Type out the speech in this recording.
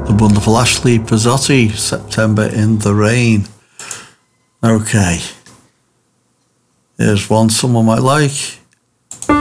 the wonderful Ashley Pizzotti, September in the Rain. Okay. Here's one someone might like.